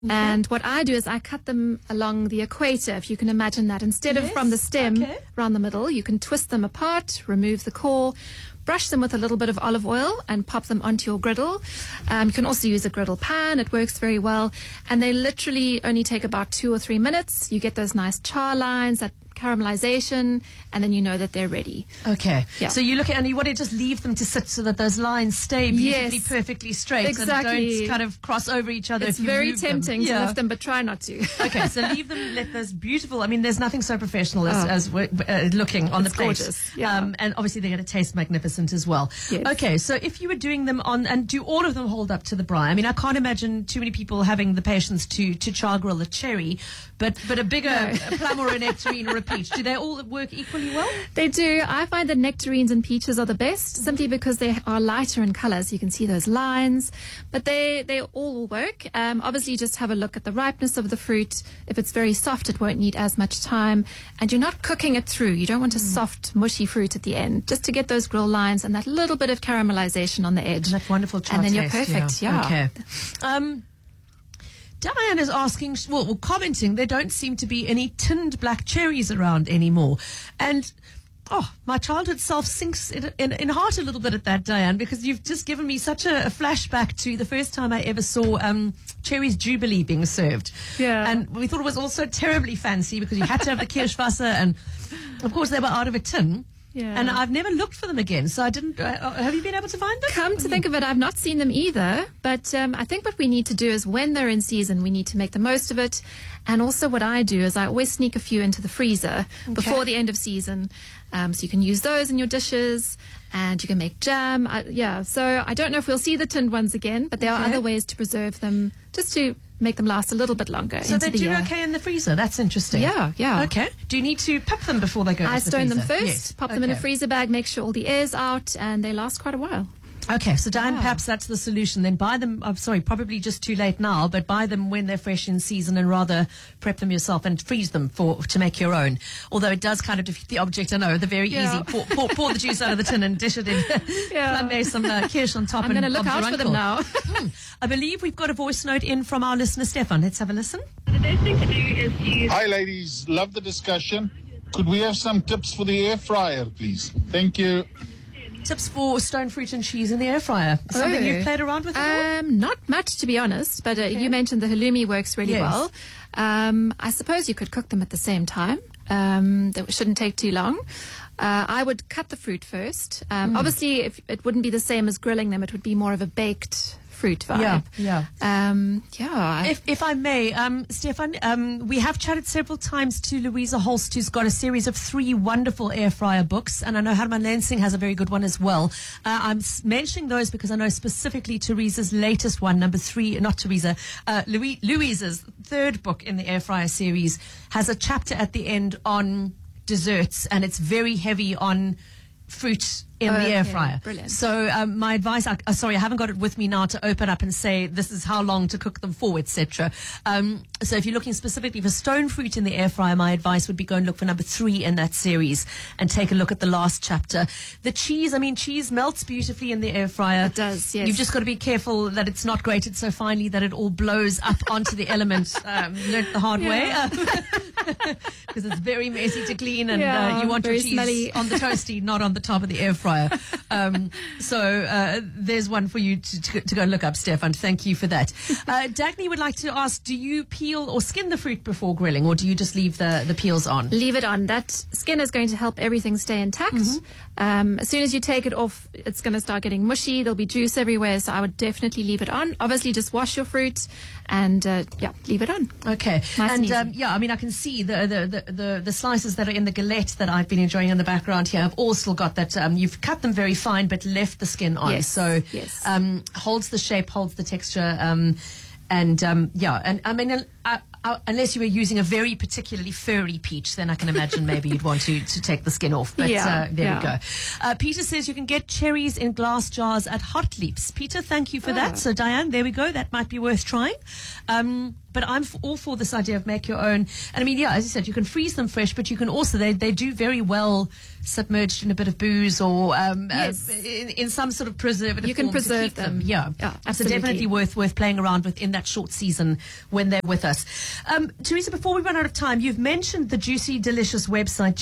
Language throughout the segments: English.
And what I do is I cut them along the equator, if you can imagine that. Instead of from the stem around the middle, you can twist them apart, remove the core, brush them with a little bit of olive oil and pop them onto your griddle. You can also use a griddle pan. It works very well. And they literally only take about 2 or 3 minutes. You get those nice char lines, that caramelization, and then you know that they're ready. Okay. Yeah. So you look at, and you want to just leave them to sit so that those lines stay beautifully, perfectly straight. Exactly. And don't kind of cross over each other. It's if you very move tempting to lift them, but try not to. Okay, so leave them, let those beautiful, I mean, there's nothing so professional as looking on the plate. Gorgeous. Yeah. And obviously they're going to taste magnificent as well. Yes. Okay, so if you were doing them on, and do all of them hold up to the braai? I mean, I can't imagine too many people having the patience to char grill a cherry, but a bigger a plum or a nectarine or a peach, do they all work equally well? They do. I find that nectarines and peaches are the best, simply because they are lighter in colour, so you can see those lines. But they all work. Obviously, just have a look at the ripeness of the fruit. If it's very soft, it won't need as much time. And you're not cooking it through. You don't want a soft, mushy fruit at the end, just to get those grill lines and that little bit of caramelization on the edge. And that wonderful char and then taste, you're perfect. Yeah. Okay. Diane is asking, well, commenting, there don't seem to be any tinned black cherries around anymore. And, my childhood self sinks in heart a little bit at that, Diane, because you've just given me such a flashback to the first time I ever saw cherries Jubilee being served. Yeah. And we thought it was also terribly fancy because you had to have the Kirschwasser, and, of course, they were out of a tin. Yeah. And I've never looked for them again, so I didn't. Have you been able to find them? Come to think of it, I've not seen them either. But I think what we need to do is, when they're in season, we need to make the most of it. And also, what I do is I always sneak a few into the freezer before the end of season, so you can use those in your dishes. And you can make jam. So I don't know if we'll see the tinned ones again, but there are other ways to preserve them, just to make them last a little bit longer. So they do okay in the freezer. That's interesting. Yeah. Okay. Do you need to pop them before they go into the freezer? I stone them first, yes. pop them in a freezer bag, make sure all the air's out, and they last quite a while. Okay, so Diane, perhaps that's the solution. Then buy them, probably just too late now, but buy them when they're fresh in season and rather prep them yourself and freeze them to make your own. Although it does kind of defeat the object, I know, the very easy. Pour the juice out of the tin and dish it in. Flambe some kirsch on top. I'm going to look out for them now. I believe we've got a voice note in from our listener, Stefan. Let's have a listen. The best thing to do is to... Hi, ladies. Love the discussion. Could we have some tips for the air fryer, please? Thank you. Tips for stone fruit and cheese in the air fryer. Something you've played around with at all? Not much, to be honest, but you mentioned the halloumi works really well. I suppose you could cook them at the same time. That shouldn't take too long. I would cut the fruit first. Obviously, it wouldn't be the same as grilling them. It would be more of a baked fruit vibe. If I may, Stefan, we have chatted several times to Louisa Holst, who's got a series of 3 wonderful air fryer books, and I know Herman Lansing has a very good one as well. I'm mentioning those because I know specifically Teresa's latest one, number 3, not Teresa, Louisa's 3rd book in the air fryer series has a chapter at the end on desserts, and it's very heavy on fruit in the air fryer. Brilliant. So my advice, I haven't got it with me now to open up and say this is how long to cook them for, etc. So if you're looking specifically for stone fruit in the air fryer, my advice would be go and look for number 3 in that series and take a look at the last chapter. The cheese, cheese melts beautifully in the air fryer. It does, yes. You've just got to be careful that it's not grated so finely that it all blows up onto the element. Learned the hard way. Because it's very messy to clean, and you want your cheese smelly on the toasty, not on the top of the air fryer. So there's one for you to go and look up, Stefan. Thank you for that. Dagny would like to ask, do you peel or skin the fruit before grilling, or do you just leave the peels on? Leave it on. That skin is going to help everything stay intact. As soon as you take it off, it's going to start getting mushy. There'll be juice everywhere, so I would definitely leave it on. Obviously, just wash your fruit and leave it on. Okay. Nice and easy. I can see the slices that are in the galette that I've been enjoying in the background here have all still got that. You've cut them very fine, but left the skin on. Yes. So holds the shape, holds the texture, unless you were using a very particularly furry peach, then I can imagine maybe you'd want to take the skin off. But there we go. Peter says you can get cherries in glass jars at Hot Leaps. Peter, thank you for that. So Diane, there we go. That might be worth trying. But I'm all for this idea of make your own. And I mean, yeah, as you said, you can freeze them fresh, but you can also, they do very well submerged in a bit of booze or Yes. in some sort of preservative You can form to preserve keep them. them. Yeah. Yeah, So absolutely. definitely worth playing around with in that short season when they're with us. Teresa, before we run out of time, you've mentioned the Juicy Delicious website,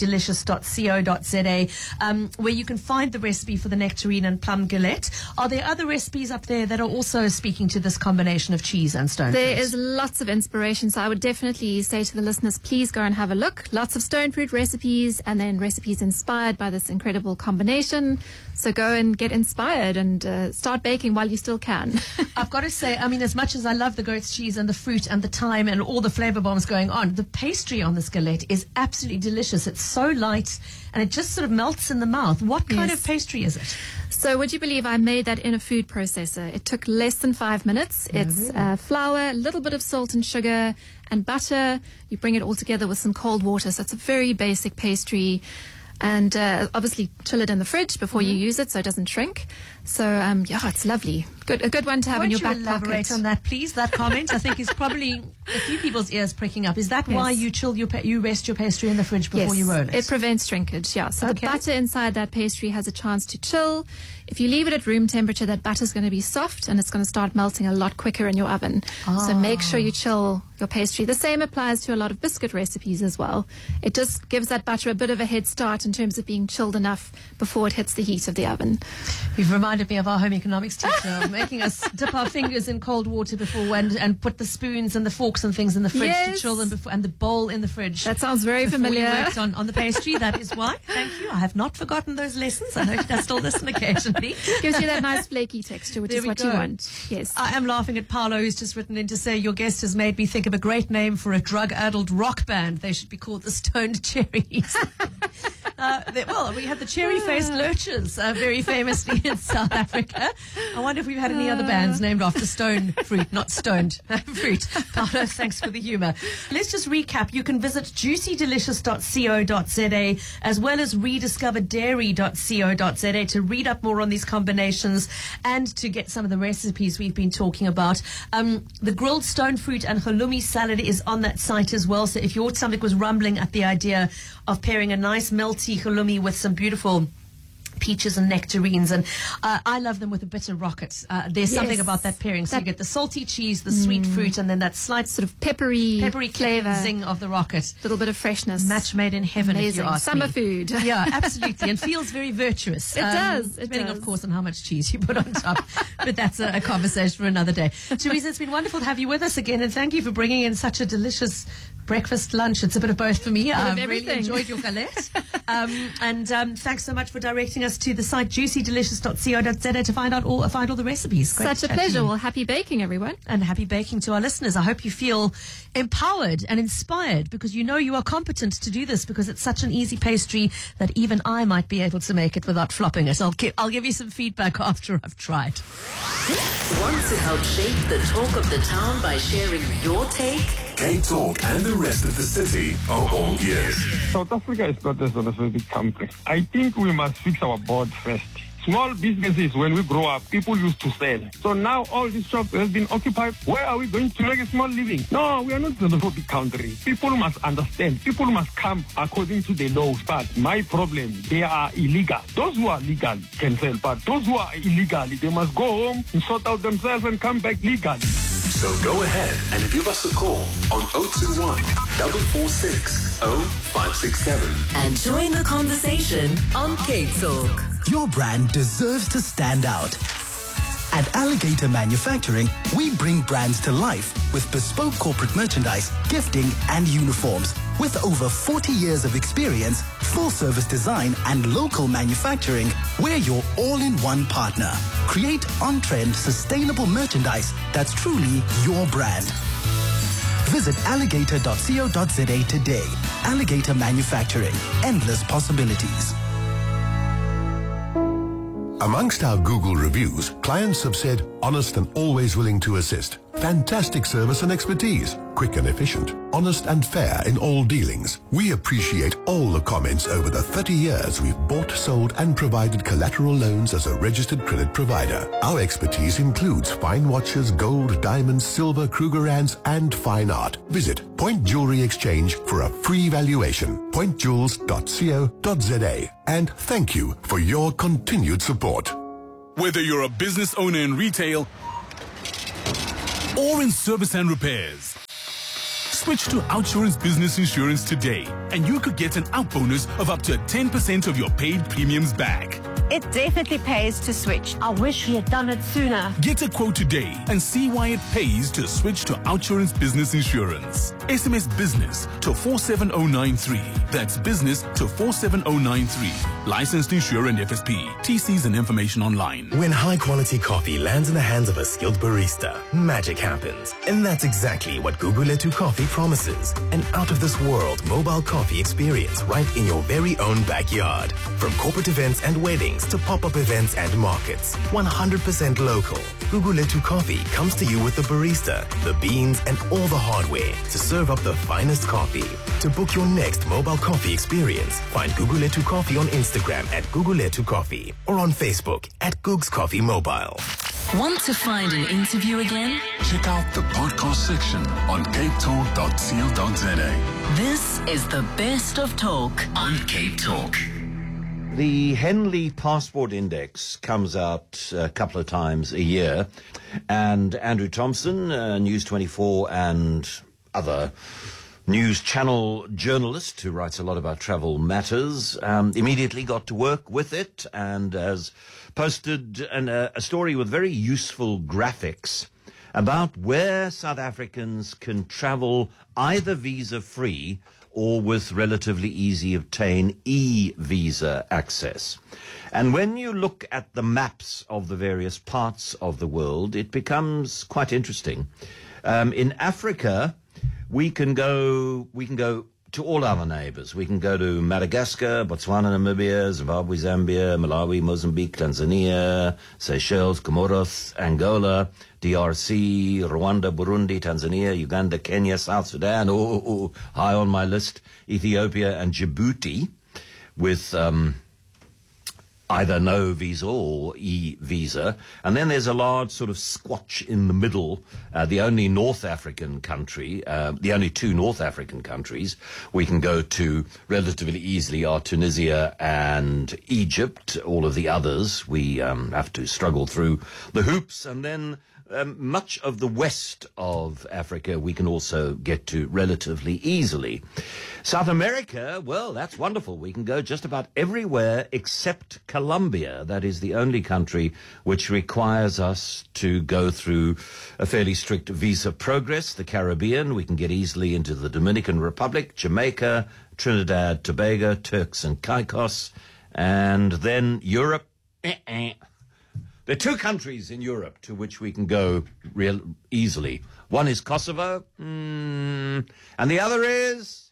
juicydelicious.co.za, where you can find the recipe for the nectarine and plum galette. Are there other recipes up there that are also speaking to this combination of cheese and stone There fruit? is lots of inspiration, so I would definitely say to the listeners, please go and have a look. Lots of stone fruit recipes and then recipes inspired by this incredible combination. So go and get inspired and start baking while you still can. I've got to say, I mean, as much as I love the goat's cheese and the fruit and the thyme and all the flavor bombs going on, the pastry on this galette is absolutely delicious. It's so light and it just sort of melts in the mouth. What kind Yes. of pastry is it? So would you believe I made that in a food processor? It took less than 5 minutes. It's flour, a little bit of salt and sugar and butter. You bring it all together with some cold water. So it's a very basic pastry. And obviously chill it in the fridge before you use it so it doesn't shrink. So, yeah, it's lovely. A good one to have in your back Won't you elaborate pocket. on that, please? That comment, I think, is probably a few people's ears pricking up. Is that why Yes. you chill you rest your pastry in the fridge before you roll it? It prevents shrinkage, yeah. So Okay. the butter inside that pastry has a chance to chill. If you leave it at room temperature, that butter's going to be soft and it's going to start melting a lot quicker in your oven. So make sure you chill your pastry. The same applies to a lot of biscuit recipes as well. It just gives that butter a bit of a head start in terms of being chilled enough before it hits the heat of the oven. You've reminded me of our home economics teacher making us dip our fingers in cold water before and put the spoons and the forks and things in the fridge to Yes. chill them before, and the bowl in the fridge. That sounds very before familiar. we worked on the pastry. That is why. Thank you. I have not forgotten those lessons. I hope I still listen occasionally. Gives you that nice flaky texture, which There is we what go. you want. Yes. I am laughing at Paolo, who's just written in to say, your guest has made me think of a great name for a drug-addled rock band. They should be called the Stoned Cherries. Well, we had the cherry-faced lurchers very famously in South Africa. I wonder if we've had any other bands named after stone fruit, not stoned fruit. Paolo, thanks for the humour. Let's just recap. You can visit juicydelicious.co.za as well as rediscoverdairy.co.za to read up more on these combinations and to get some of the recipes we've been talking about. The grilled stone fruit and halloumi salad is on that site as well. So if your stomach was rumbling at the idea of pairing a nice melty halloumi with some beautiful peaches and nectarines, and I love them with a bit of rocket. There's something Yes. about that pairing. So That- you get the salty cheese, the sweet fruit, and then that slight Sort of peppery flavor flavor, zing of the rocket. little bit of freshness. Match made in heaven, if Amazing. you ask Summer me. food. Yeah, absolutely, and feels very virtuous. It does, it depending, does. of course, on how much cheese you put on top. But that's a conversation for another day. Teresa, it's been wonderful to have you with us again, and thank you for bringing in such a delicious breakfast, lunch. It's a bit of both for me. I've really everything. enjoyed your galette. And thanks so much for directing us to the site juicydelicious.co.za to find all the recipes. Great Such to a chat to pleasure. you. Well, happy baking, everyone. And happy baking to our listeners. I hope you feel empowered and inspired because you know you are competent to do this because it's such an easy pastry that even I might be able to make it without flopping it. I'll give you some feedback after I've tried. Want to help shape the talk of the town by sharing your take? K-Talk and the rest of the city are all ears. South Africa is not a xenophobic country. I think we must fix our board first. Small businesses, when we grow up, people used to sell. So now all these shops have been occupied. Where are we going to make a small living? No, we are not a xenophobic country. People must understand. People must come according to the laws. But my problem, they are illegal. Those who are legal can sell, but those who are illegal, they must go home and sort out themselves and come back legally. So go ahead and give us a call on 021 446 0567. And join the conversation on K-Talk. Your brand deserves to stand out. At Alligator Manufacturing, we bring brands to life with bespoke corporate merchandise, gifting, and uniforms. With over 40 years of experience, full-service design, and local manufacturing, we're your all-in-one partner. Create on-trend, sustainable merchandise that's truly your brand. Visit alligator.co.za today. Alligator Manufacturing. Endless possibilities. Amongst our Google reviews, clients have said honest and always willing to assist. Fantastic service and expertise. Quick and efficient. Honest and fair in all dealings. We appreciate all the comments over the 30 years we've bought, sold and provided collateral loans as a registered credit provider. Our expertise includes fine watches, gold, diamonds, silver, Krugerrands and fine art. Visit Point Jewelry Exchange for a free valuation. pointjewels.co.za. And thank you for your continued support. Whether you're a business owner in retail or in service and repairs, switch to Outsurance Business Insurance today and you could get an out bonus of up to 10% of your paid premiums back. It definitely pays to switch. I wish we had done it sooner. Get a quote today and see why it pays to switch to Outsurance Business Insurance. SMS business to 47093. That's business to 47093. Licensed insurer and FSP. TCs and information online. When high quality coffee lands in the hands of a skilled barista, magic happens. And that's exactly what Guguletu Coffee promises. An out of this world mobile coffee experience right in your very own backyard. From corporate events and weddings to pop-up events and markets. 100% local. Guguletu Coffee comes to you with the barista, the beans and all the hardware to serve up the finest coffee. To book your next mobile coffee experience, find Guguletu Coffee on Instagram at Guguletu Coffee or on Facebook at Googs Coffee Mobile. Want to find an interview again? Check out the podcast section on capetalk.co.za. This is the best of talk on Cape Talk. The Henley Passport Index comes out a couple of times a year, and Andrew Thompson, News 24 and other news channel journalist who writes a lot about travel matters, immediately got to work with it and has posted a story with very useful graphics about where South Africans can travel either visa-free or with relatively easy obtain e-visa access. And when you look at the maps of the various parts of the world, it becomes quite interesting. In Africa, we can go to all our neighbors. We can go to Madagascar, Botswana, Namibia, Zimbabwe, Zambia, Malawi, Mozambique, Tanzania, Seychelles, Comoros, Angola, DRC, Rwanda, Burundi, Tanzania, Uganda, Kenya, South Sudan, high on my list, Ethiopia and Djibouti, with either no visa or e-visa. And then there's a large sort of squatch in the middle, the only North African country, the only two North African countries we can go to relatively easily are Tunisia and Egypt. All of the others we have to struggle through the hoops, and then much of the west of Africa we can also get to relatively easily. South America, well, that's wonderful. We can go just about everywhere except Colombia. That is the only country which requires us to go through a fairly strict visa progress. The Caribbean, we can get easily into the Dominican Republic, Jamaica, Trinidad, Tobago, Turks and Caicos, and then Europe. There are two countries in Europe to which we can go real easily. One is Kosovo, and the other is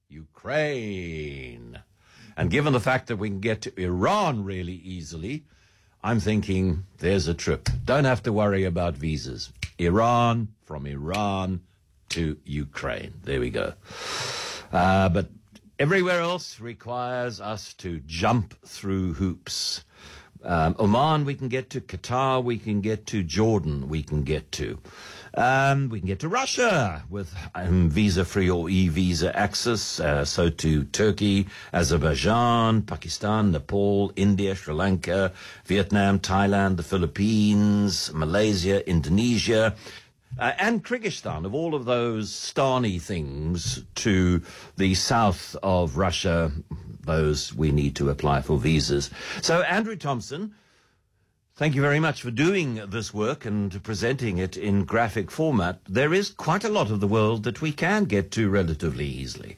Ukraine. And given the fact that we can get to Iran really easily, I'm thinking there's a trip. Don't have to worry about visas. Iran, from Iran to Ukraine. There we go. But everywhere else requires us to jump through hoops. Oman we can get to, Qatar we can get to, Jordan we can get to. We can get to Russia with visa-free or e-visa access, so to Turkey, Azerbaijan, Pakistan, Nepal, India, Sri Lanka, Vietnam, Thailand, the Philippines, Malaysia, Indonesia, and Kyrgyzstan. Of all of those starny things to the south of Russia, those we need to apply for visas. So, Andrew Thompson, thank you very much for doing this work and presenting it in graphic format. There is quite a lot of the world that we can get to relatively easily.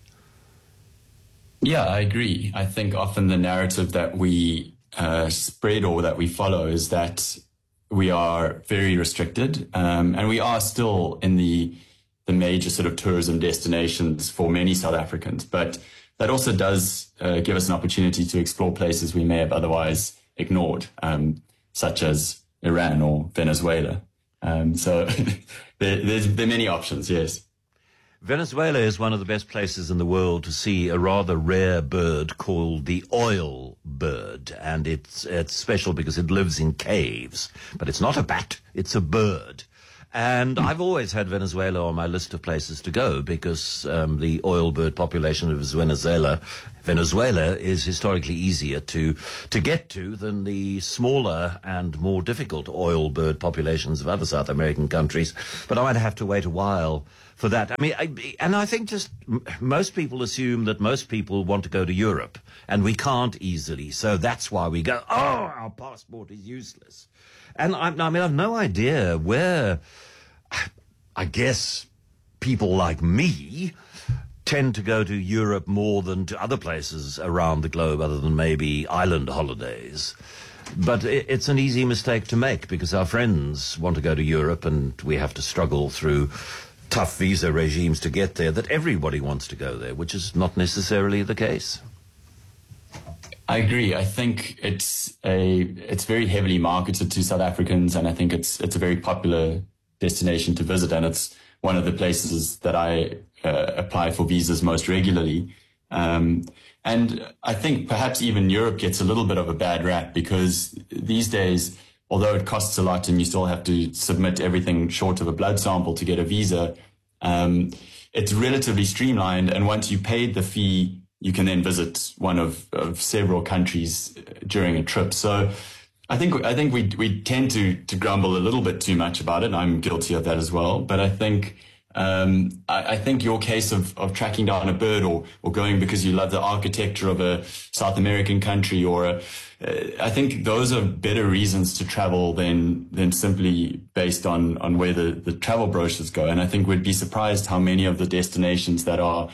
Yeah, I agree. I think often the narrative that we spread or that we follow is that we are very restricted, and we are still in the major sort of tourism destinations for many South Africans. But that also does give us an opportunity to explore places we may have otherwise ignored, such as Iran or Venezuela. So there are many options, yes. Venezuela is one of the best places in the world to see a rather rare bird called the oil bird. And it's special because it lives in caves. But it's not a bat, it's a bird. And I've always had Venezuela on my list of places to go because the oil bird population of Venezuela is historically easier to get to than the smaller and more difficult oil bird populations of other South American countries. But I might have to wait a while for that. I mean, I think just most people assume that most people want to go to Europe, and we can't easily. So that's why we go, our passport is useless. And I have no idea where, I guess, people like me tend to go to Europe more than to other places around the globe other than maybe island holidays. But it's an easy mistake to make because our friends want to go to Europe and we have to struggle through tough visa regimes to get there, that everybody wants to go there, which is not necessarily the case. I agree. I think it's very heavily marketed to South Africans, and I think it's a very popular destination to visit, and it's one of the places that I apply for visas most regularly. And I think perhaps even Europe gets a little bit of a bad rap because these days, although it costs a lot and you still have to submit everything short of a blood sample to get a visa, it's relatively streamlined, and once you paid the fee, you can then visit one of several countries during a trip. So I think we tend to grumble a little bit too much about it. I'm guilty of that as well. But I think your case of tracking down a bird or going because you love the architecture of a South American country I think those are better reasons to travel than simply based on where the travel brochures go. And I think we'd be surprised how many of the destinations that are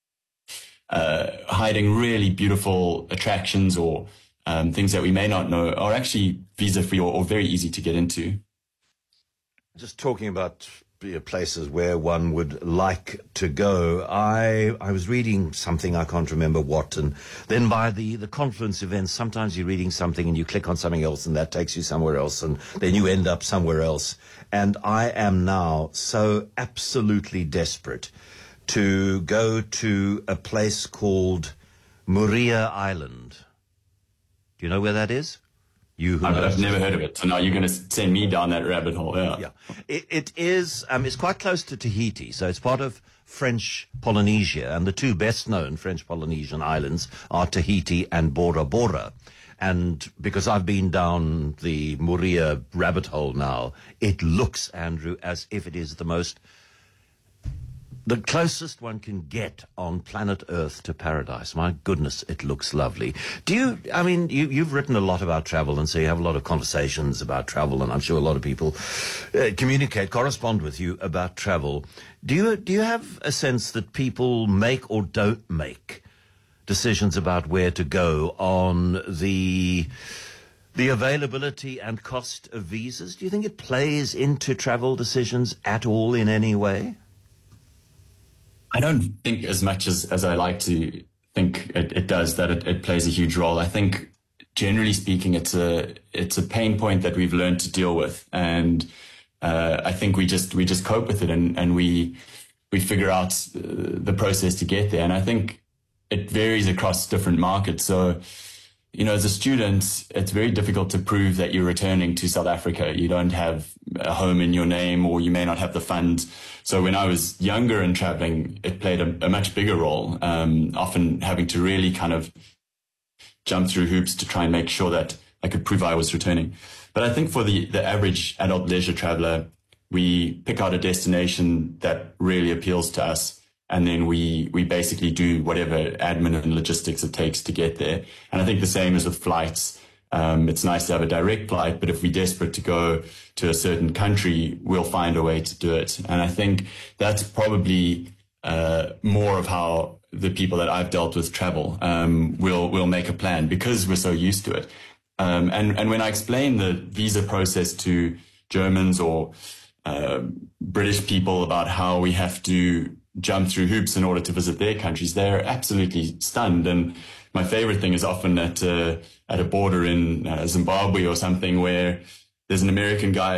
hiding really beautiful attractions or things that we may not know are actually visa-free or very easy to get into. Just talking about places where one would like to go, I was reading something, I can't remember what, and then by the Confluence events, sometimes you're reading something and you click on something else and that takes you somewhere else and then you end up somewhere else. And I am now so absolutely desperate to go to a place called Muria Island. Do you know where that is? I've never heard of it, so now you're going to send me down that rabbit hole. Yeah. It is. It's quite close to Tahiti, so it's part of French Polynesia, and the two best-known French Polynesian islands are Tahiti and Bora Bora. And because I've been down the Muria rabbit hole now, it looks, Andrew, as if it is the closest one can get on planet Earth to paradise. My goodness, it looks lovely. You've written a lot about travel, and so you have a lot of conversations about travel, and I'm sure a lot of people correspond with you about travel. Do you have a sense that people make or don't make decisions about where to go on the availability and cost of visas? Do you think it plays into travel decisions at all in any way? I don't think as much as I like to think it does, that it plays a huge role. I think, generally speaking, it's a pain point that we've learned to deal with. And I think we just cope with it and we figure out the process to get there. And I think it varies across different markets. So, as a student, it's very difficult to prove that you're returning to South Africa. You don't have a home in your name, or you may not have the funds. So when I was younger and traveling, it played a much bigger role, often having to really kind of jump through hoops to try and make sure that I could prove I was returning. But I think for the average adult leisure traveler, we pick out a destination that really appeals to us. And then we basically do whatever admin and logistics it takes to get there. And I think the same is with flights. It's nice to have a direct flight, but if we're desperate to go to a certain country, we'll find a way to do it. And I think that's probably more of how the people that I've dealt with travel. We'll make a plan because we're so used to it. And when I explain the visa process to Germans or British people about how we have to jump through hoops in order to visit their countries, they're absolutely stunned. And my favorite thing is often at a border in Zimbabwe or something where there's an American guy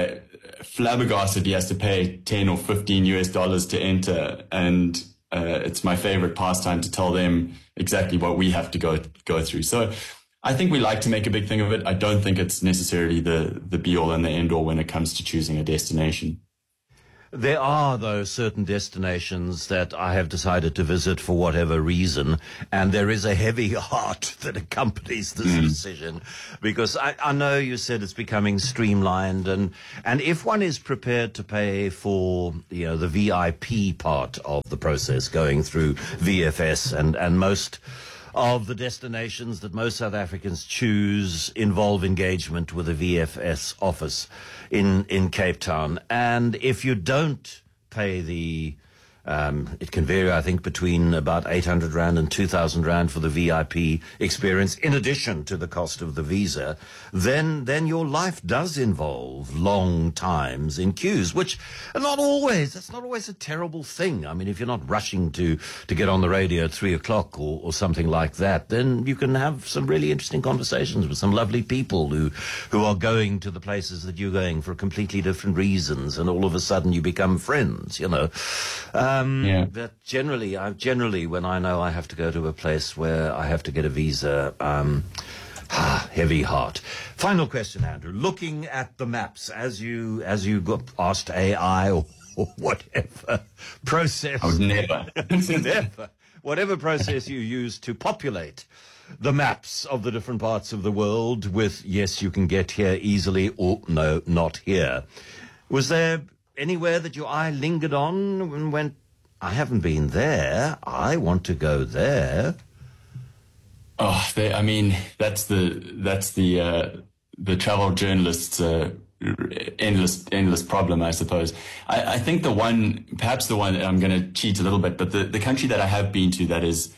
flabbergasted he has to pay 10 or 15 US dollars to enter. And it's my favorite pastime to tell them exactly what we have to go through. So I think we like to make a big thing of it. I don't think it's necessarily the be all and the end all when it comes to choosing a destination. There are, though, certain destinations that I have decided to visit for whatever reason, and there is a heavy heart that accompanies this decision, because I know you said it's becoming streamlined, and if one is prepared to pay for, the VIP part of the process, going through VFS, and most of the destinations that most South Africans choose involve engagement with a VFS office in Cape Town. And if you don't pay the it can vary, I think, between about 800 Rand and 2,000 Rand for the VIP experience, in addition to the cost of the visa, then your life does involve long times in queues, which that's not always a terrible thing. I mean, if you're not rushing to get on the radio at 3 o'clock or something like that, then you can have some really interesting conversations with some lovely people who are going to the places that you're going for completely different reasons, and all of a sudden you become friends, But generally, when I know I have to go to a place where I have to get a visa, heavy heart. Final question, Andrew. Looking at the maps, as you got asked AI or whatever process. I would never. Never. Whatever process you use to populate the maps of the different parts of the world with, yes, you can get here easily, or no, not here. Was there anywhere that your eye lingered on and went, I haven't been there, I want to go there? Oh, that's the travel journalist's endless problem, I suppose. I think perhaps the one, I'm going to cheat a little bit, but the country that I have been to that is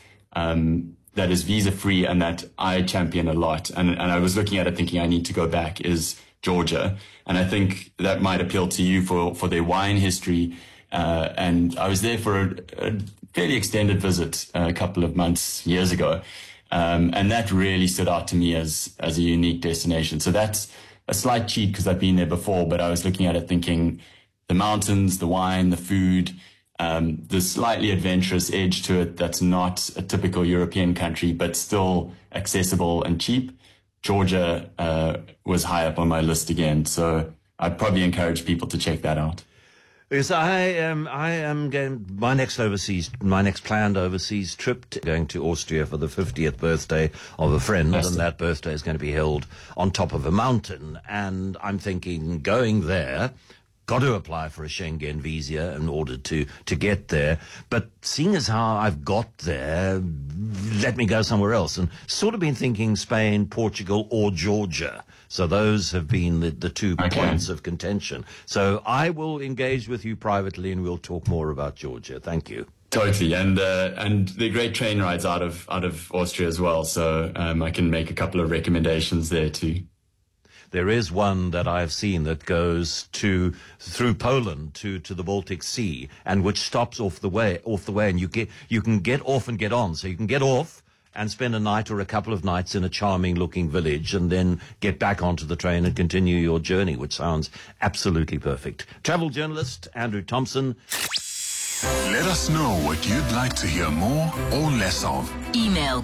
visa free and that I champion a lot, and I was looking at it thinking I need to go back, is Georgia. And I think that might appeal to you for their wine history. And I was there for a fairly extended visit a couple of years ago. And that really stood out to me as a unique destination. So that's a slight cheat because I've been there before, but I was looking at it thinking the mountains, the wine, the food, the slightly adventurous edge to it that's not a typical European country, but still accessible and cheap. Georgia was high up on my list again. So I'd probably encourage people to check that out. Because I am going, my next planned overseas trip, going to Austria for the 50th birthday of a friend, and that birthday is going to be held on top of a mountain. And I'm thinking, going there, got to apply for a Schengen visa in order to get there. But seeing as how I've got there, let me go somewhere else. And sort of been thinking Spain, Portugal, or Georgia. So those have been the 2 points of contention. So I will engage with you privately and we'll talk more about Georgia. Thank you. Totally. And the great train rides out of Austria as well. So I can make a couple of recommendations there too. There is one that I've seen that goes through Poland to the Baltic Sea, and which stops off the way, and you can get off and get on. So you can get off and spend a night or a couple of nights in a charming looking village, and then get back onto the train and continue your journey, which sounds absolutely perfect. Travel journalist Andrew Thompson. Let us know what you'd like to hear more or less of. Email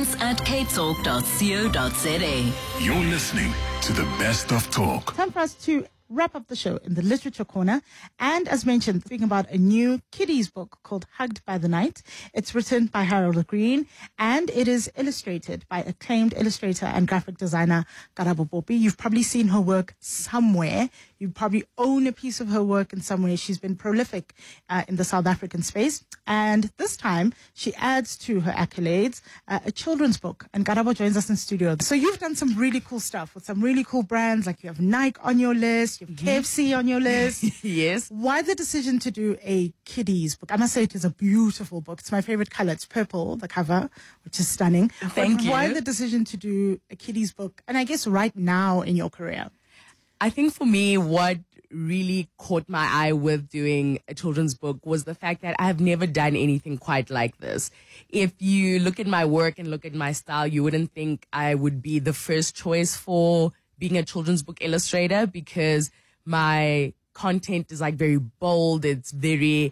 comments@capetalk.co.za. You're listening to the best of talk. Time for us to wrap up the show in the Literature Corner. And as mentioned, speaking about a new kiddies book called Hugged by the Night. It's written by Harold Green and it is illustrated by acclaimed illustrator and graphic designer Karabo Popi. You've probably seen her work somewhere. You probably own a piece of her work in some way. She's been prolific in the South African space. And this time, she adds to her accolades a children's book. And Karabo joins us in studio. So you've done some really cool stuff with some really cool brands. Like you have Nike on your list, you have KFC on your list. Yes. Why the decision to do a kiddies book? I must say it is a beautiful book. It's my favorite color. It's purple, the cover, which is stunning. Thank you. Why the decision to do a kiddies book? And I guess right now in your career. I think for me, what really caught my eye with doing a children's book was the fact that I have never done anything quite like this. If you look at my work and look at my style, you wouldn't think I would be the first choice for being a children's book illustrator, because my content is like very bold. It's very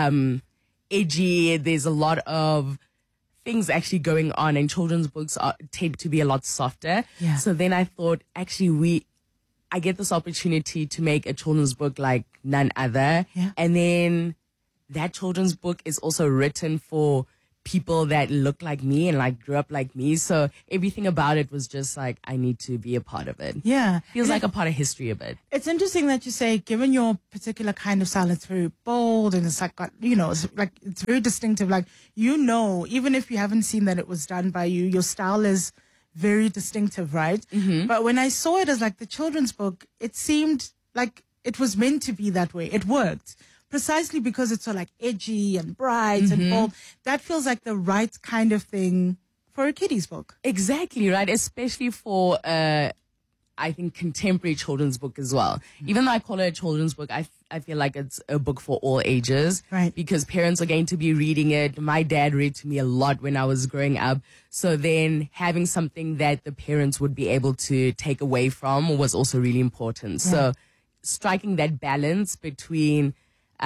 edgy. There's a lot of things actually going on, and children's books tend to be a lot softer. Yeah. So then I thought, actually, I get this opportunity to make a children's book like none other. Yeah. And then that children's book is also written for people that look like me and like grew up like me. So everything about it was just like, I need to be a part of it. Yeah. Feels like a part of history a bit. It's interesting that you say, given your particular kind of style, it's very bold and it's like, you know, it's like, it's very distinctive. Like, you know, even if you haven't seen that it was done by you, your style is very distinctive, right? Mm-hmm. But when I saw it as like the children's book, it seemed like it was meant to be that way. It worked. Precisely because it's so like edgy and bright and bold. That feels like the right kind of thing for a kiddies book. Exactly, right? Especially for, I think, contemporary children's book as well. Even though I call it a children's book, I feel like it's a book for all ages. Right. Because parents are going to be reading it. My dad read to me a lot when I was growing up. So then having something that the parents would be able to take away from was also really important. Yeah. So striking that balance between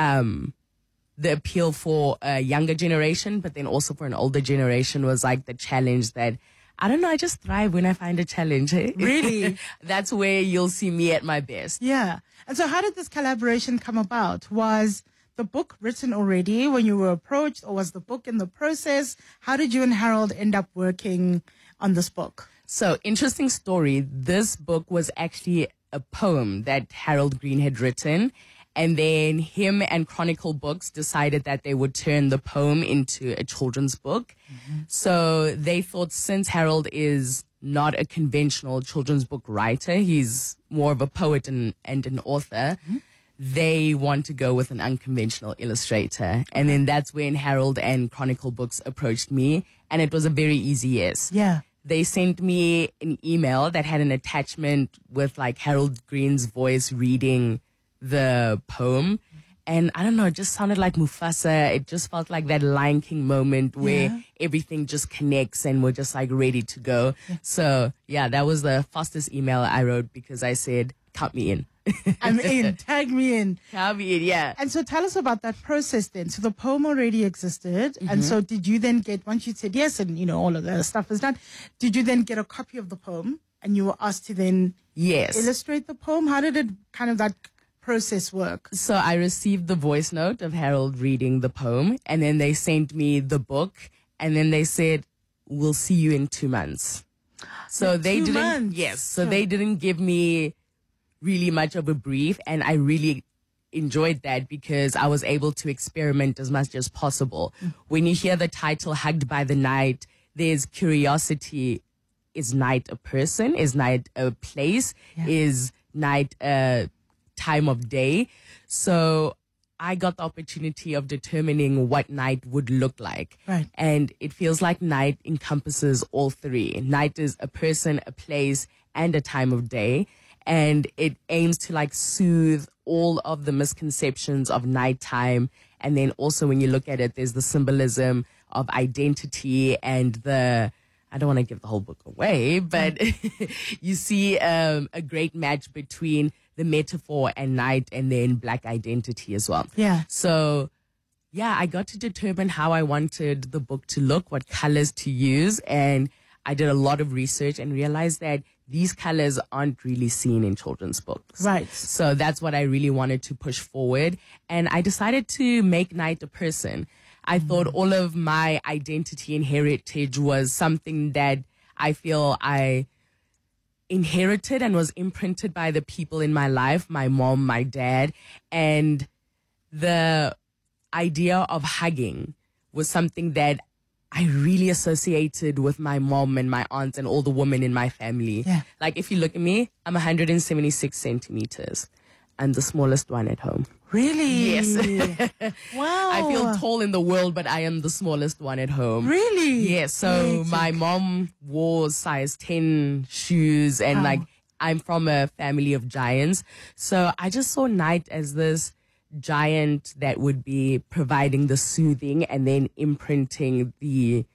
the appeal for a younger generation, but then also for an older generation was like the challenge that, I don't know, I just thrive when I find a challenge. Really? That's where you'll see me at my best. Yeah. And so how did this collaboration come about? Was the book written already when you were approached, or was the book in the process? How did you and Harold end up working on this book? So, interesting story. This book was actually a poem that Harold Green had written. And then him and Chronicle Books decided that they would turn the poem into a children's book. So they thought, since Harold is not a conventional children's book writer, he's more of a poet and an author, they want to go with an unconventional illustrator. And then that's when Harold and Chronicle Books approached me, and it was a very easy yes. Yeah. They sent me an email that had an attachment with like Harold Green's voice reading the poem, and I don't know, it just sounded like Mufasa. It just felt like that Lion King moment where everything just connects and we're just like ready to go. So yeah, that was the fastest email I wrote, because I said, count me in. I'm in, tag me in. Count me in, yeah. And so tell us about that process then. So the poem already existed, and so did you then get, once you said yes and you know all of the stuff is done, did you then get a copy of the poem and you were asked to then illustrate the poem? How did it kind of that process work? So I received the voice note of Harold reading the poem, and then they sent me the book, and then they said, we'll see you in 2 months. So they didn't, they didn't give me really much of a brief, and I really enjoyed that because I was able to experiment as much as possible. When you hear the title Hugged by the Night, there's curiosity. Is night a person? Is night a place? Is night a time of day? So I got the opportunity of determining what night would look like. Right. And it feels like night encompasses all three. Night is a person, a place, and a time of day. And it aims to like soothe all of the misconceptions of nighttime. And then also when you look at it, there's the symbolism of identity and the, I don't want to give the whole book away, but you see a great match between the metaphor and night, and then Black identity as well. Yeah. So, yeah, I got to determine how I wanted the book to look, what colors to use, and I did a lot of research and realized that these colors aren't really seen in children's books. Right. So that's what I really wanted to push forward, and I decided to make Night a person. I thought all of my identity and heritage was something that I feel I inherited and was imprinted by the people in my life, my mom, my dad, and the idea of hugging was something that I really associated with my mom and my aunts and all the women in my family. Yeah. Like if you look at me, I'm 176 centimeters. I'm the smallest one at home. Really? Yes. Wow. I feel tall in the world, but I am the smallest one at home. Really? Yes. So my mom wore size 10 shoes, and like I'm from a family of giants. So I just saw Night as this giant that would be providing the soothing and then imprinting the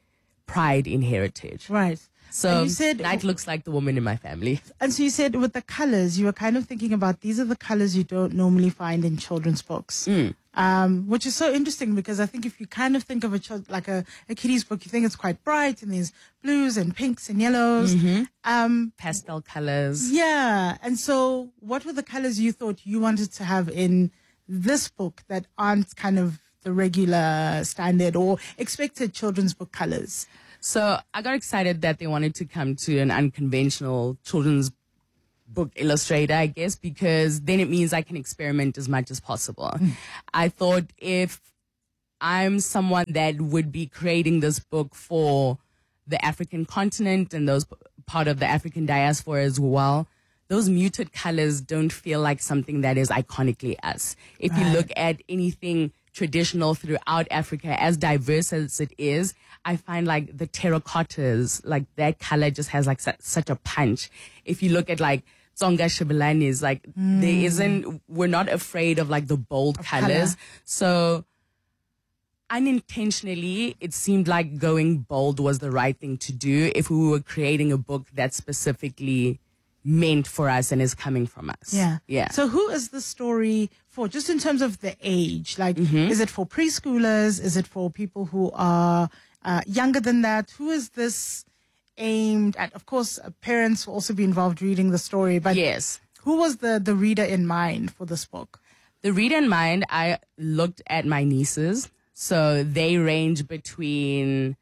pride in heritage. Right. So And you said- Night looks like the woman in my family. And so you said with the colors, you were kind of thinking about these are the colors you don't normally find in children's books. Which is so interesting because I think if you kind of think of a kiddies book, you think it's quite bright and there's blues and pinks and yellows. Pastel colors. Yeah. And so what were the colors you thought you wanted to have in this book that aren't kind of the regular standard or expected children's book colors? So I got excited that they wanted to come to an unconventional children's book illustrator, I guess, because then it means I can experiment as much as possible. I thought if I'm someone that would be creating this book for the African continent and those part of the African diaspora as well, those muted colors don't feel like something that is iconically us. If you look at anything traditional throughout Africa, as diverse as it is, I find like the terracottas, like that color just has like such a punch. If you look at like Tsonga Shibalanis, like we're not afraid of like the bold colors. So unintentionally, it seemed like going bold was the right thing to do if we were creating a book that's specifically meant for us and is coming from us. Yeah. So who is the story for, just in terms of the age? Like, is it for preschoolers? Is it for people who are younger than that? Who is this aimed at? Of course, parents will also be involved reading the story, but yes, who was the reader in mind for this book? The reader in mind, I looked at my nieces. So they range between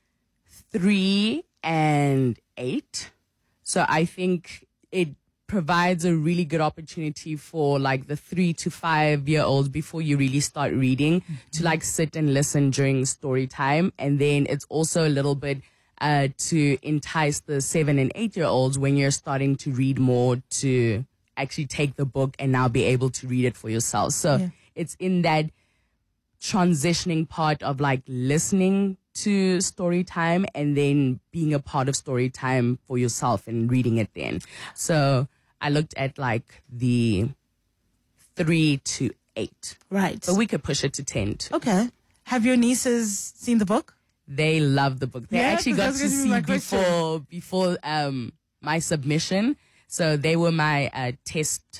3 and 8. So I think it provides a really good opportunity for like the 3 to 5 year olds before you really start reading to like sit and listen during story time. And then it's also a little bit to entice the 7 and 8 year olds when you're starting to read more to actually take the book and now be able to read it for yourself. So it's in that transitioning part of like listening to story time and then being a part of story time for yourself and reading it then. So I looked at like the 3 to 8. Right. But we could push it to 10 too. Okay. Have your nieces seen the book? They love the book. They actually got to see question. before my submission. So they were my test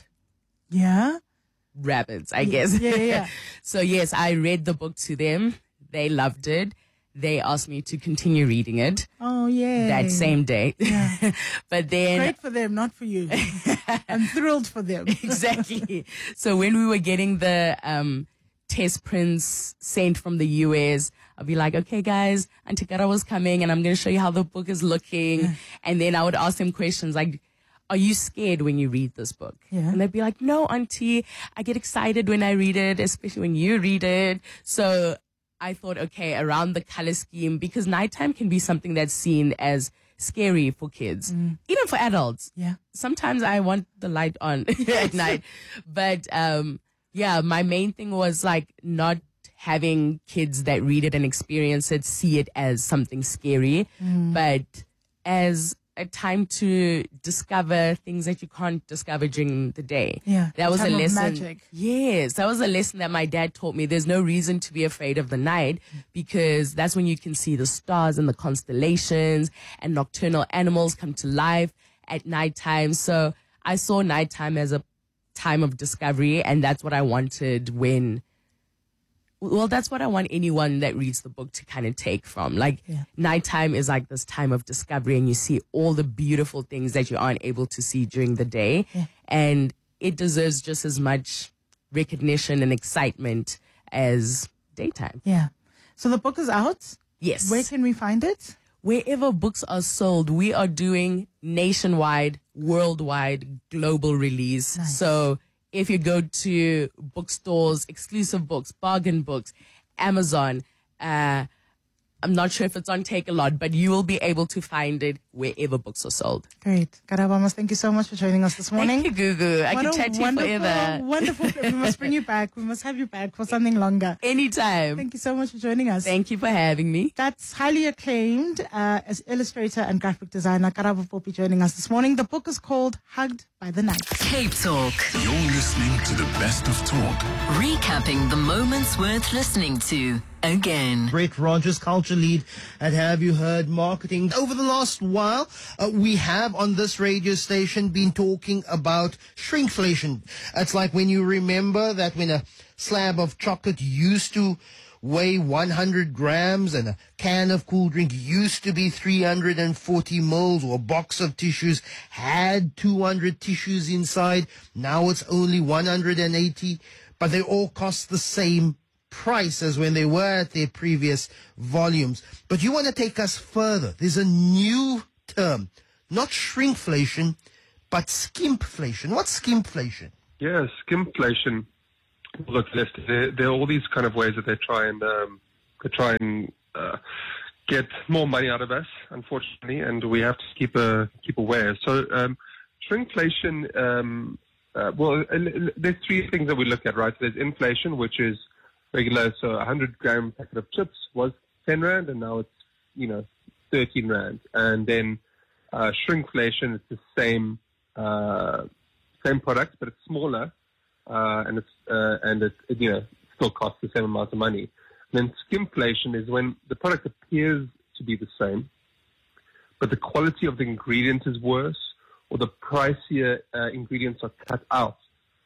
rabbits, I guess. Yeah. So yes, I read the book to them. They loved it. They asked me to continue reading it. Oh, yeah. That same day. Yeah. But then... Great for them, not for you. I'm thrilled for them. Exactly. So when we were getting the test prints sent from the US, I'll be like, okay, guys, Auntie Kara was coming and I'm going to show you how the book is looking. And then I would ask them questions like, are you scared when you read this book? And they'd be like, no, Auntie, I get excited when I read it, especially when you read it. So I thought, okay, around the color scheme, because nighttime can be something that's seen as scary for kids, even for adults. Yeah. Sometimes I want the light on at night. But my main thing was like not having kids that read it and experience it, see it as something scary, but as a time to discover things that you can't discover during the day. Yeah. That was a lesson. Magic. Yes. That was a lesson that my dad taught me. There's no reason to be afraid of the night because that's when you can see the stars and the constellations and nocturnal animals come to life at nighttime. So I saw nighttime as a time of discovery, and that's what I wanted that's what I want anyone that reads the book to kind of take from. Like, nighttime is like this time of discovery and you see all the beautiful things that you aren't able to see during the day. And it deserves just as much recognition and excitement as daytime. Yeah. So the book is out? Yes. Where can we find it? Wherever books are sold, we are doing nationwide, worldwide, global release. Nice. So if you go to bookstores, exclusive books, bargain books, Amazon, I'm not sure if it's on Takealot, but you will be able to find it wherever books are sold. Great. Karabamas, thank you so much for joining us this morning. Thank you, Gugu. I can chat to you forever. Wonderful. We must bring you back. We must have you back for something longer. Anytime. Thank you so much for joining us. Thank you for having me. That's highly acclaimed as illustrator and graphic designer Karabo Popi joining us this morning. The book is called Hugged by the Night. Cape Talk. You're listening to the best of talk. Recapping the moments worth listening to again. Brett Rogers Culture culture lead at Have You Heard Marketing. Over the last while, we have on this radio station been talking about shrinkflation. It's like when you remember that when a slab of chocolate used to weigh 100 grams and a can of cool drink used to be 340 mils, or a box of tissues had 200 tissues inside. Now it's only 180, but they all cost the same price as when they were at their previous volumes. But you want to take us further. There's a new term, not shrinkflation, but skimpflation. What's skimpflation? Yeah, skimpflation. Look, there are all these kind of ways that they try and get more money out of us, unfortunately, and we have to keep aware. So shrinkflation. There's three things that we look at, right? There's inflation, which is regular. So a 100-gram packet of chips was 10 rand, and now it's 13 rand. And then shrinkflation is the same product, but it's smaller. And it still costs the same amount of money. And then skimpflation is when the product appears to be the same, but the quality of the ingredient is worse, or the pricier ingredients are cut out.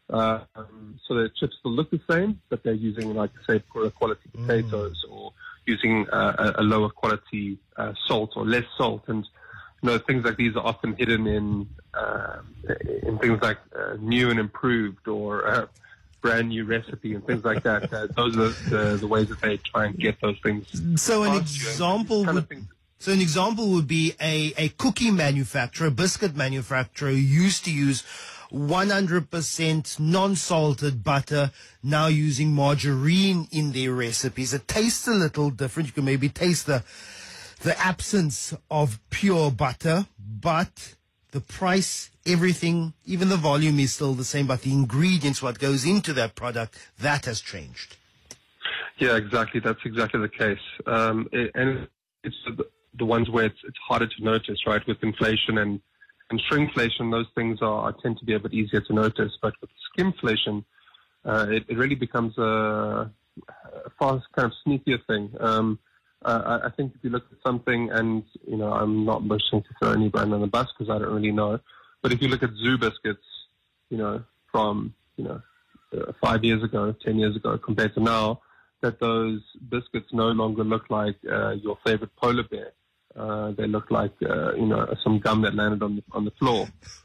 So the chips still look the same, but they're using, like, say, poorer quality potatoes, or using a lower quality salt or less salt. And things like these are often hidden in things like new and improved, or brand new recipe, and things like that. Those are the ways that they try and get those things. So an example would be a cookie manufacturer, a biscuit manufacturer who used to use 100% non-salted butter, now using margarine in their recipes. It tastes a little different. You can maybe taste the absence of pure butter, but the price, everything, even the volume is still the same, but the ingredients, what goes into that product, that has changed. Yeah, exactly. That's exactly the case. And it's the ones where it's harder to notice, right? With inflation and shrinkflation, those things tend to be a bit easier to notice. But with skimpflation, it really becomes a fast, kind of sneakier thing. I think if you look at something, and I'm not wishing to throw any brand on the bus because I don't really know, but if you look at Zoo biscuits, from 5 years ago, 10 years ago, compared to now, that those biscuits no longer look like your favorite polar bear. They look like some gum that landed on the floor.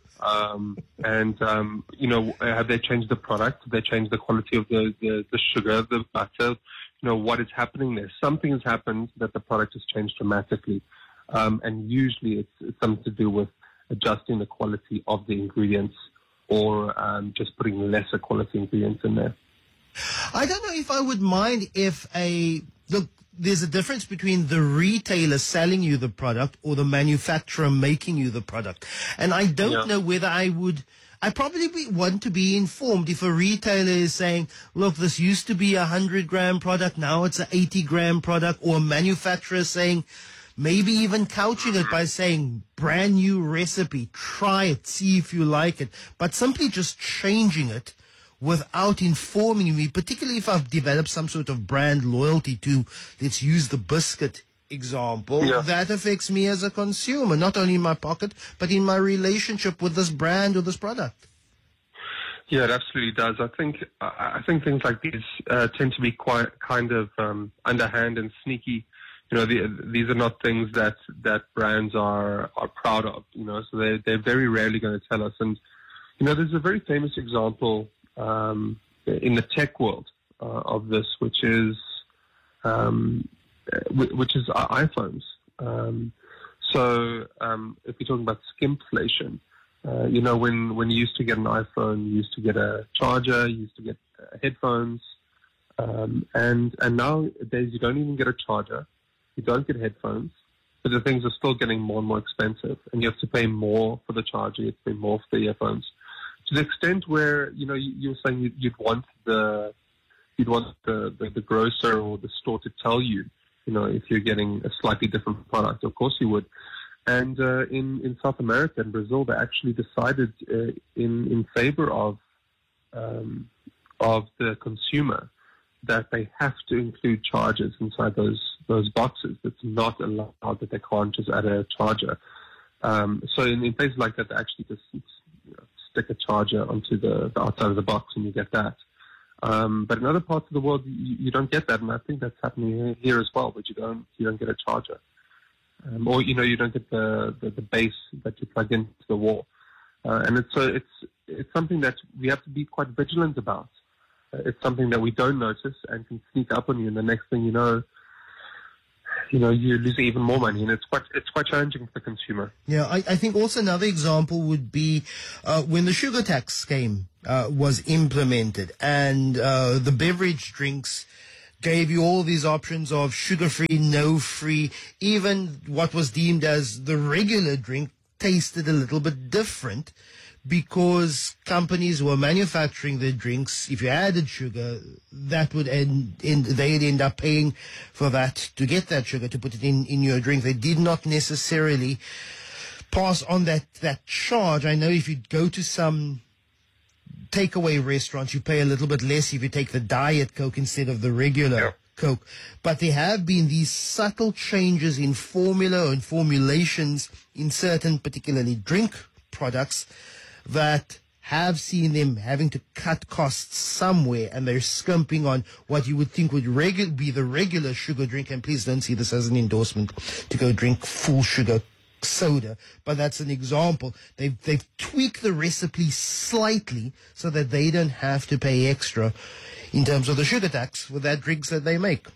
Have they changed the product? Have they changed the quality of the sugar, the butter? What is happening there? Something has happened that the product has changed dramatically. And usually it's something to do with adjusting the quality of the ingredients, or just putting lesser quality ingredients in there. I don't know if I would mind if there's a difference between the retailer selling you the product or the manufacturer making you the product. And I don't know whether I probably want to be informed if a retailer is saying, look, this used to be a 100-gram product, now it's an 80-gram product, or a manufacturer saying, maybe even couching it by saying, brand new recipe, try it, see if you like it, but simply just changing it without informing me, particularly if I've developed some sort of brand loyalty to, let's use the biscuit example, that affects me as a consumer, not only in my pocket, but in my relationship with this brand or this product. Yeah, it absolutely does. I think things like these tend to be quite kind of underhand and sneaky. These are not things that brands are proud of. So they're very rarely going to tell us. And there's a very famous example in the tech world of this, which is iPhones. So if you're talking about skimpflation, when you used to get an iPhone, you used to get a charger, you used to get headphones, and nowadays you don't even get a charger, you don't get headphones, but the things are still getting more and more expensive, and you have to pay more for the charger, you have to pay more for the earphones. To the extent where you were saying you'd want the grocer or the store to tell you, if you're getting a slightly different product. Of course you would. And in South America and Brazil, they actually decided in favor of the consumer that they have to include chargers inside those those boxes. It's not allowed that they can't just add a charger. So in places like that, they actually just stick a charger onto the outside of the box and you get that. But in other parts of the world, you don't get that, and I think that's happening here as well. But you don't get a charger, or you don't get the base that you plug into the wall, and it's something that we have to be quite vigilant about. It's something that we don't notice and can sneak up on you, and the next thing you know, you're losing even more money, and it's quite challenging for the consumer. Yeah, I think also another example would be when the sugar tax scheme was implemented, and the beverage drinks gave you all these options of sugar-free, no-free. Even what was deemed as the regular drink tasted a little bit different, because companies were manufacturing their drinks. If you added sugar, that would they'd end up paying for that to get that sugar to put it in your drink. They did not necessarily pass on that charge. I know if you go to some takeaway restaurants, you pay a little bit less if you take the Diet Coke instead of the regular Coke. But there have been these subtle changes in formula and formulations in certain particularly drink products that have seen them having to cut costs somewhere, and they're skimping on what you would think would be the regular sugar drink. And please don't see this as an endorsement to go drink full sugar soda, but that's an example. They've tweaked the recipe slightly so that they don't have to pay extra in terms of the sugar tax for that drinks that they make.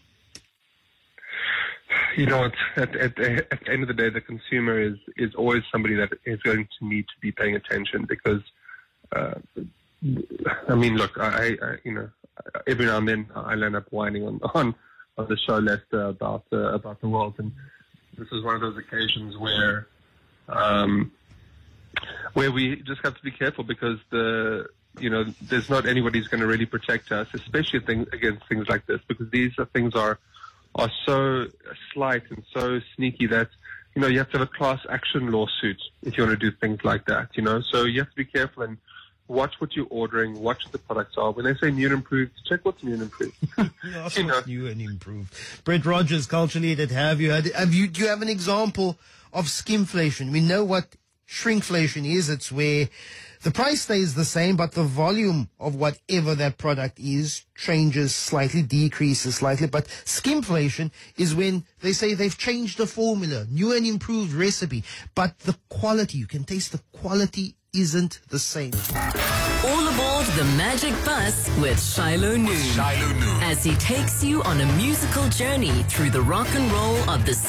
At the end of the day, the consumer is always somebody that is going to need to be paying attention, because, look, I every now and then I'll end up whining on the show, Lester, about the world, and this is one of those occasions where we just have to be careful, because there's not anybody who's going to really protect us, especially against things like this, because these things are so slight and so sneaky that, you have to have a class action lawsuit if you want to do things like that, So you have to be careful and watch what you're ordering, watch what the products are. When they say new and improved, check what's new and improved. What's new and improved. Brett Rogers, Culturally, do you have an example of skimflation? We know what shrinkflation is. It's where the price stays the same, but the volume of whatever that product is changes slightly, decreases slightly. But skimflation is when they say they've changed the formula, new and improved recipe, but the quality, you can taste the quality isn't the same. All aboard the Magic Bus with Shiloh Noon. As he takes you on a musical journey through the rock and roll of the